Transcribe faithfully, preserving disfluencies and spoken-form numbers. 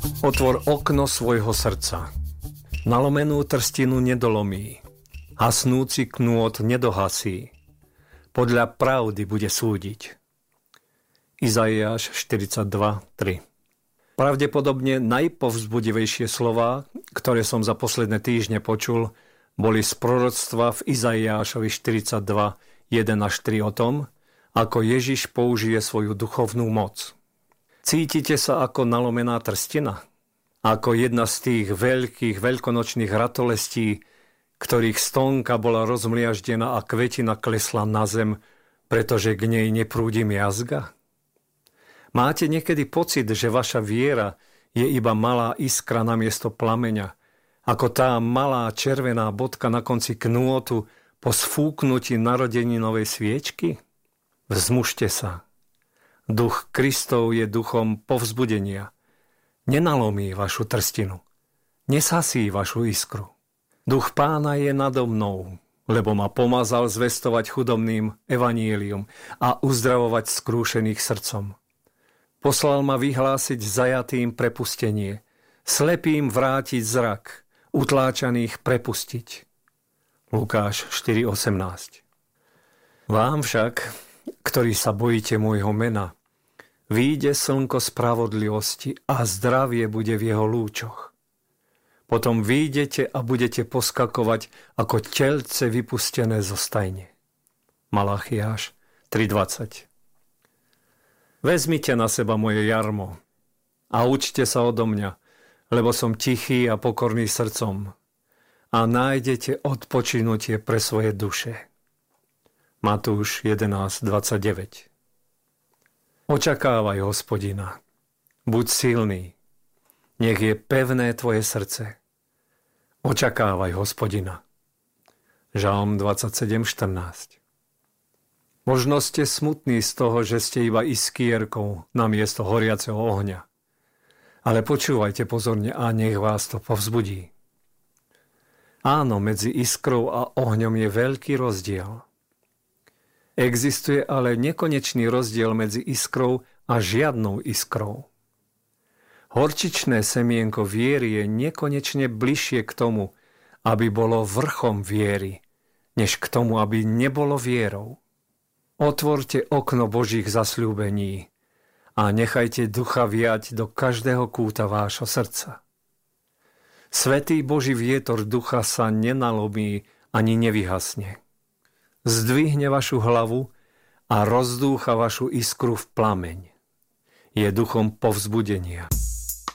Otvor okno svojho srdca. Nalomenú trstinu nedolomí. Hasnúci knôt nedohasí. Podľa pravdy bude súdiť. Izaiáš štyridsaťdva tri. Pravdepodobne najpovzbudivejšie slová, ktoré som za posledné týždne počul, boli z proroctva v Izaiášovi štyridsaťdva jeden až tri o tom, ako Ježiš použije svoju duchovnú moc. Cítite sa ako nalomená trstina? Ako jedna z tých veľkých veľkonočných ratolestí, ktorých stonka bola rozmliaždená a kvetina klesla na zem, pretože k nej neprúdi miazga? Máte niekedy pocit, že vaša viera je iba malá iskra namiesto plameňa, ako tá malá červená bodka na konci knôtu po sfúknutí narodeninovej sviečky? Vzmužte sa. Duch Kristov je duchom povzbudenia. Nenalomí vašu trstinu. Neshasí vašu iskru. Duch Pána je nado mnou, lebo ma pomazal zvestovať chudobným evanílium a uzdravovať skrúšených srdcom. Poslal ma vyhlásiť zajatým prepustenie, slepým vrátiť zrak, utláčaných prepustiť. Lukáš štyri osemnásť. Vám však, ktorí sa bojíte môjho mena, vyjde slnko spravodlivosti a zdravie bude v jeho lúčoch. Potom vyjdete a budete poskakovať ako telce vypustené zo stajne. Malachiáš tri dvadsať. Vezmite na seba moje jarmo a učte sa odo mňa, lebo som tichý a pokorný srdcom a nájdete odpočinutie pre svoje duše. Matúš jedenásť dvadsaťdeväť. Očakávaj Hospodina. Buď silný. Nech je pevné tvoje srdce. Očakávaj Hospodina. Žalm dvadsaťsedem štrnásť. Možno ste smutní z toho, že ste iba iskierkou namiesto horiaceho ohňa. Ale počúvajte pozorne a nech vás to povzbudí. Áno, medzi iskrou a ohňom je veľký rozdiel. Existuje ale nekonečný rozdiel medzi iskrou a žiadnou iskrou. Horčičné semienko viery je nekonečne bližšie k tomu, aby bolo vrchom viery, než k tomu, aby nebolo vierou. Otvorte okno Božích zasľúbení a nechajte ducha viať do každého kúta vášho srdca. Svätý Boží vietor ducha sa nenalomí ani nevyhasne. Zdvihne vašu hlavu a rozdúcha vašu iskru v plameň. Je duchom povzbudenia.